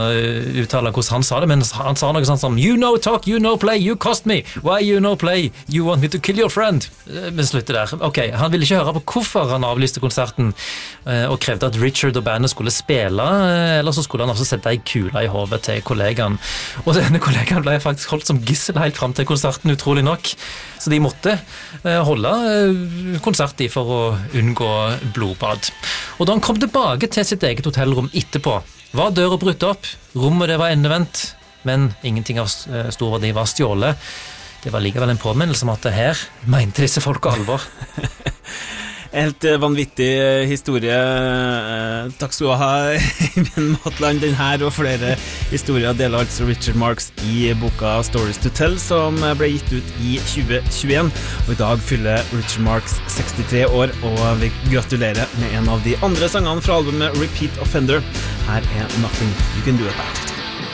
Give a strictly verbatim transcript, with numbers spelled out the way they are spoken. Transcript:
uttale hvordan han sa det, men han sa noe sånt som You know talk, you know play, you cost me. Why you know play? You want me to kill your friend. Men slutter der. Ok, han ville ikke høre på hvorfor han avlyste konserten og krevde at Richard og bandet skulle spille, eller så skulle han også sette en kule i hodet til kollegaen. Og denne kollegaen ble faktisk holdt som gissel helt frem til konserten, utrolig nok. Så de måtte holde konsert i for å unngå blodbad. Og da han kom tilbake til sitt eget hotellrom etterpå, var døra brutt opp, rommet det var endevendt, men ingenting av stor verdi var stjålet. Det var likevel en påminnelse om at det her mente disse folk alvor. Helt vanvittig historie. Takk skal du ha, Eivind Matland. Den her og flere historier deler altså Richard Marx i boka Stories to Tell, som ble gitt ut i tjue tjueen. Og i dag fyller Richard Marx sekstitre år, og vi gratulerer med en av de andre sangene fra albumet Repeat Offender. Her er Nothing You Can Do About It.